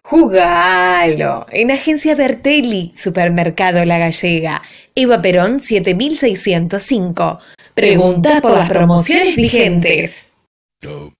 Jugalo. En Agencia Bertelli, Supermercado La Gallega, Eva Perón 7605. Pregunta por las promociones vigentes.